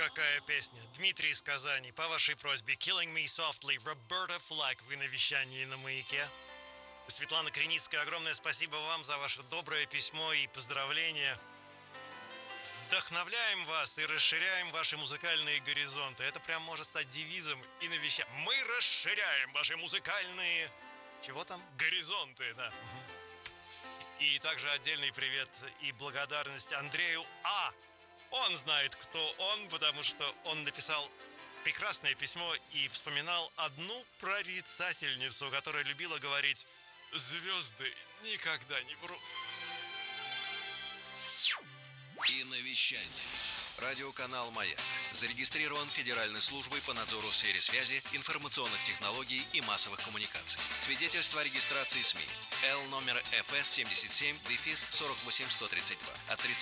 какая песня. Дмитрий из Казани. По вашей просьбе Killing Me Softly, Roberta Flack. Вы на вещании на Маяке. Светлана Криницкая, огромное спасибо вам за ваше доброе письмо и поздравления. Вдохновляем вас и расширяем ваши музыкальные горизонты. Это прям может стать девизом и на вещах. Мы расширяем ваши музыкальные... Чего там? Горизонты, да. И также отдельный привет и благодарность Андрею А. Он знает, кто он, потому что он написал прекрасное письмо и вспоминал одну прорицательницу, которая любила говорить: «Звезды никогда не врут». И на вещание. Радиоканал «Маяк» зарегистрирован Федеральной службой по надзору в сфере связи, информационных технологий и массовых коммуникаций. Свидетельство о регистрации СМИ. Л номер ФС 77-48132 от 30